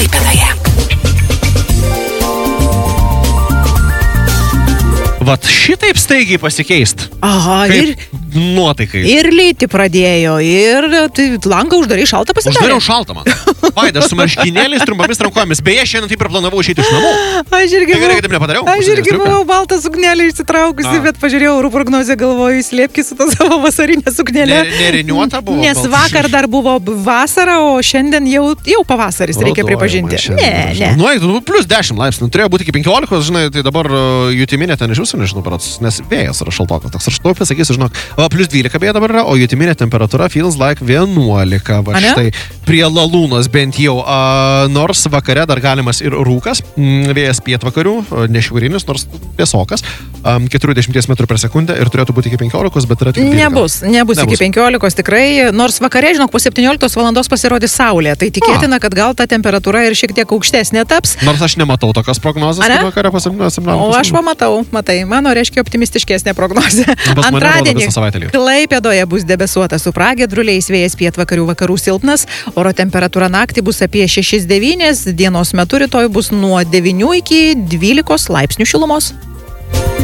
Klaipėdoje. Vat šitaip staigiai pasikeist. Aha, Kaip nuotaikai. ir lyti pradėjo, ir tai langą uždarai, šaltą pasidarė. Uždariau šaltą man. Vaida, aš su marškinėliais, trumpomis rankomis. Beje, šiandien taip ir planavau išeiti iš namų. Aš irgi Tai gerai, kad taip nepadariau. Aš irgi buvau baltą suknelę išsitraukusi, bet pažiūrėjau orų prognozę, galvoju, slėpki su tą savo vasarinę suknelę. Neriniuota buvo. Nes vakar dar buvo vasara, o šiandien jau pavasaris, reikia pripažinti. Ne. Nu, plus 10 laipsnių. Turėjo būti iki 15, žinai, tai dabar jutiminė ten iš jūsų, nežinau, nes vėjas yra šaltokas. Toks aš to pasakysiu, žinok. Plus 12 beje dabar yra, o jutiminė temperatūra feels like 11. Va štai prie Lalūnos bent jau. Nors vakare dar galimas ir rūkas. Vėjas pietvakarių, ne šiaurinis, nors vėsokas. 40 metrų per sekundę ir turėtų būti iki 15, bet yra tik 12. Nebus iki 15 tikrai. Nors vakare, žinok, po 17 valandos pasirodys saulė. Tai tikėtina, kad gal ta temperatūra ir šiek tiek aukštesnė taps. Nors aš nematau tokios prognozės, kad vakare po 17. O aš pamatau, matai, mano reiškia optimistiškesnė prognozė. Antradienį Klaipėdoje bus debesuota su pragiedruliais, vėjas pietvakarių vakarų silpnas, oro temperatūra naktį bus apie 6-9, dienos metu rytoj bus nuo 9 iki 12 laipsnių šilumos.